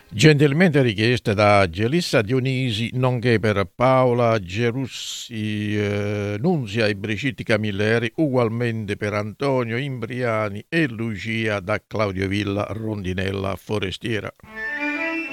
Gentilmente richieste da Gelissa Dionisi, nonché per Paola Gerussi, Nunzia e Brigitte Camilleri, ugualmente per Antonio Imbriani e Lucia da Claudio Villa, Rondinella Forestiera.